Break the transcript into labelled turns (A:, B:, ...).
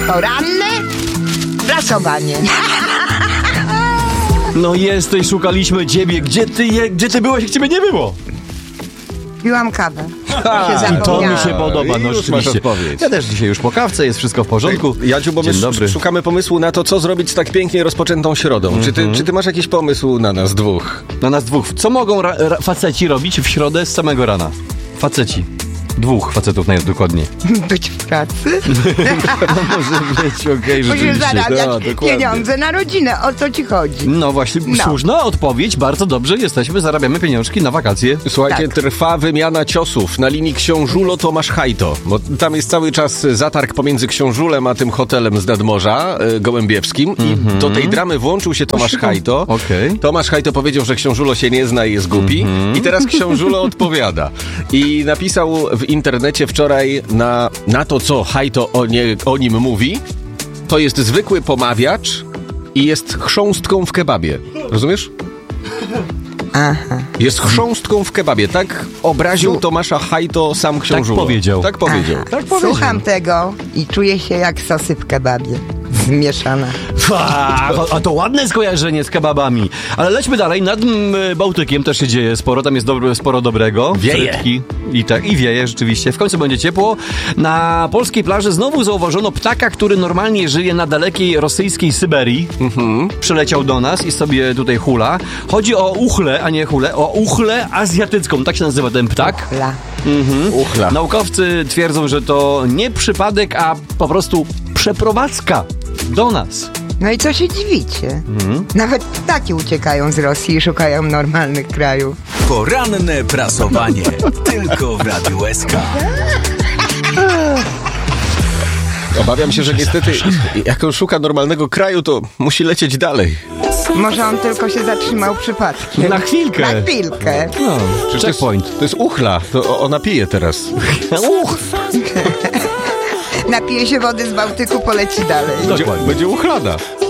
A: Poranne prasowanie.
B: No jesteś, szukaliśmy ciebie. Gdzie ty byłeś, jak ciebie nie było?
A: Piłam kawę.
B: I to mi się podoba, no
C: już
B: rzeczywiście.
C: masz odpowiedź.
B: Ja też dzisiaj już po kawce, jest wszystko w porządku.
C: Jadziu, bo my
B: Dzień dobry.
C: szukamy pomysłu na to, co zrobić z tak pięknie rozpoczętą środą. Czy ty masz jakiś pomysł na nas dwóch?
B: Na nas dwóch. Co mogą faceci robić w środę z samego rana? Faceci. 2 facetów najdokładniej.
A: Być w pracy.
B: No może być, okej,
A: Musisz
B: rzeczywiście.
A: zarabiać
C: dokładnie.
A: pieniądze na rodzinę. O co ci chodzi?
B: No właśnie, słuszna odpowiedź, bardzo dobrze, zarabiamy pieniążki na wakacje.
C: Słuchajcie,
A: Tak.
C: trwa wymiana ciosów na linii Książulo-Tomasz Hajto, bo tam jest cały czas zatarg pomiędzy Książulem a tym hotelem z nadmorza gołębiewskim i do tej dramy włączył się Tomasz Hajto.
B: Okej.
C: Tomasz Hajto powiedział, że Książulo się nie zna i jest głupi i teraz Książulo odpowiada. I napisał w internecie wczoraj na to, co Hajto o nim mówi, to jest zwykły pomawiacz i jest chrząstką w kebabie. Rozumiesz?
A: Aha.
C: Jest chrząstką w kebabie. Tak obraził Tomasza Hajto sam Książulo.
B: Tak powiedział.
C: Tak powiedział.
A: Aha.
B: Tak powiedział.
A: Słucham tego i czuję się jak sosy w kebabie. Zmieszana.
B: A to ładne skojarzenie z kebabami. Ale lećmy dalej. Nad Bałtykiem też się dzieje sporo. Tam jest sporo dobrego.
C: Wieje.
B: Frytki. I wieje rzeczywiście. W końcu będzie ciepło. Na polskiej plaży znowu zauważono ptaka, który normalnie żyje na dalekiej rosyjskiej Syberii. Przyleciał do nas i sobie tutaj hula. Chodzi o uchlę, a nie hulę. O uchlę azjatycką. Tak się nazywa ten ptak.
C: Uchla.
B: Naukowcy twierdzą, że to nie przypadek, a po prostu przeprowadzka do nas.
A: No i co się dziwicie? Nawet ptaki uciekają z Rosji i szukają normalnych krajów.
D: Poranne prasowanie. Tylko w Radiu SK.
C: Obawiam się, że niestety jak on szuka normalnego kraju, to musi lecieć dalej.
A: Może on tylko się zatrzymał przypadkiem.
B: Na chwilkę.
A: Na chwilkę.
B: No,
C: Przecież
B: checkpoint.
C: To jest uchla. To ona pije teraz.
A: Napije się wody z Bałtyku, poleci dalej.
C: Będzie uchlana.